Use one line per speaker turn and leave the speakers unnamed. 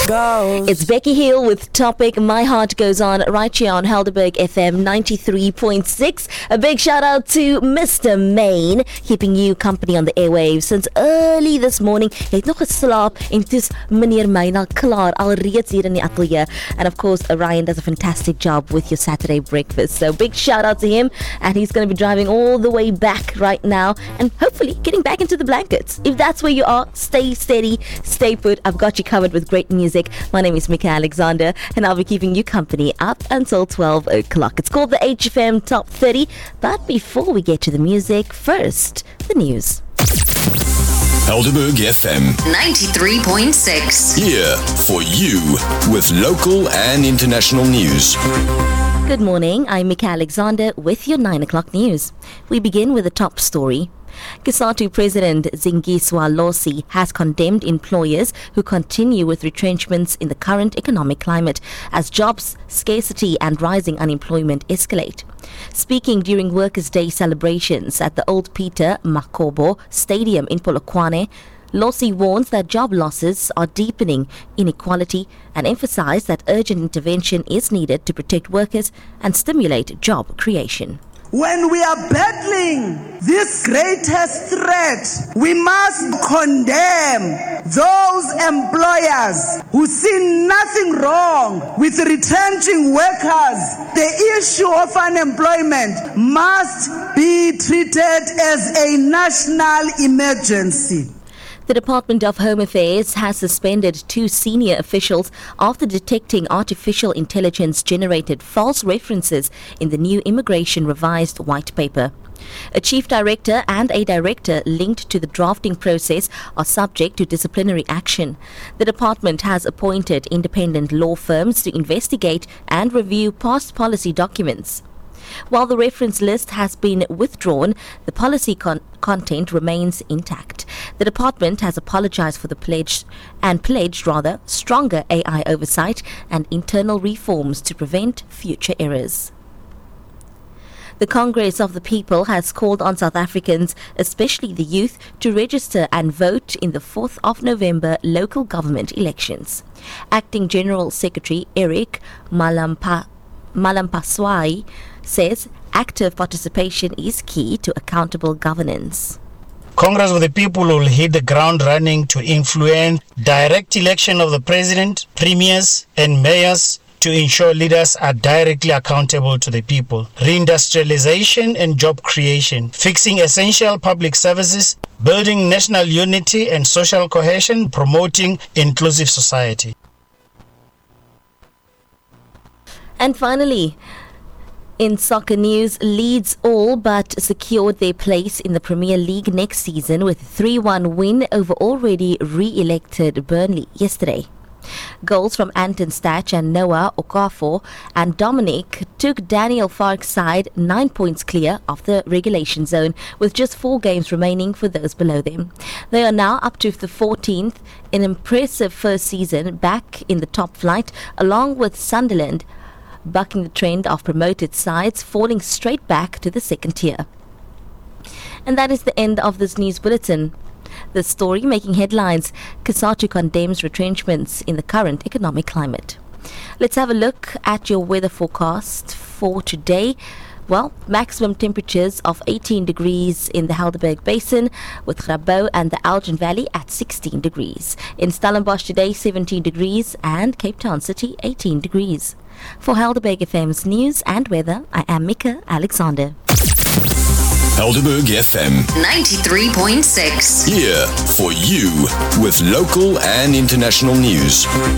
goes.
It's Becky Hill with Topic My Heart Goes On right here on Helderberg FM 93.6. A big shout out to Mr. Main, keeping you company on the airwaves since early this morning. Hy het nog geslaap en dis meneer Main al klaar alreeds hier in die atelier. And of course, Ryan does a fantastic job with your Saturday breakfast. So big shout out to him, and he's going to be driving all the way back right now and hopefully getting back into the blankets. If that's where you are, stay steady, stay put. I've got you covered with great music. My name is Mika Alexander, and I'll be keeping you company up until 12 o'clock. It's called the HFM Top 30. But before we get to the music, first, the news.
Helderberg FM
93.6.
here for you with local and international news.
Good morning, I'm Mika Alexander with your 9 o'clock news. We begin with the top story. COSATU President Zingiswa Losi has condemned employers who continue with retrenchments in the current economic climate as jobs scarcity and rising unemployment escalate. Speaking during Workers' Day celebrations at the Old Peter Makobo Stadium in Polokwane, Losi warns that job losses are deepening inequality and emphasized that urgent intervention is needed to protect workers and stimulate job creation.
When we are battling this greatest threat, we must condemn those employers who see nothing wrong with retrenching workers. The issue of unemployment must be treated as a national emergency.
The Department of Home Affairs has suspended 2 senior officials after detecting artificial intelligence-generated false references in the new Immigration Revised White Paper. A chief director and a director linked to the drafting process are subject to disciplinary action. The department has appointed independent law firms to investigate and review past policy documents. While the reference list has been withdrawn, the policy content remains intact. The department has apologized for the pledged stronger AI oversight and internal reforms to prevent future errors. The Congress of the People has called on South Africans, especially the youth, to register and vote in the 4th of November local government elections. Acting General Secretary Eric Malampaswai says active participation is key to accountable governance.
Congress of the People will hit the ground running to influence direct election of the president, premiers and mayors to ensure leaders are directly accountable to the people. Reindustrialization and job creation, fixing essential public services, building national unity and social cohesion, promoting inclusive society.
And finally, in soccer news, Leeds all but secured their place in the Premier League next season with a 3-1 win over already re-elected Burnley yesterday. Goals from Anton Stach and Noah Okafor and Dominic took Daniel Farke's side 9 points clear of the relegation zone with just 4 games remaining for those below them. They are now up to the 14th, an impressive first season back in the top flight, along with Sunderland bucking the trend of promoted sides falling straight back to the second tier. And that is the end of this news bulletin. The story making headlines: COSATU condemns retrenchments in the current economic climate. Let's have a look at your weather forecast for today. Well, maximum temperatures of 18 degrees in the Helderberg Basin, with Grabouw and the Elgin Valley at 16 degrees. In Stellenbosch today, 17 degrees, and Cape Town City, 18 degrees. For Helderberg FM's news and weather, I am Mika Alexander.
Helderberg FM
93.6.
here for you with local and international news.